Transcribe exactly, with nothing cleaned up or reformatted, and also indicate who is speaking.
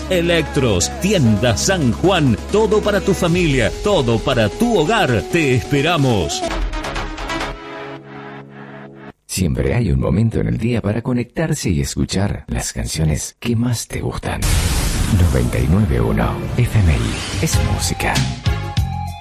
Speaker 1: Electros, Tienda San Juan, todo para tu familia, todo para tu hogar. Te esperamos.
Speaker 2: Siempre hay un momento en el día para conectarse y escuchar las canciones que más te gustan. noventa y nueve punto uno F M I es música.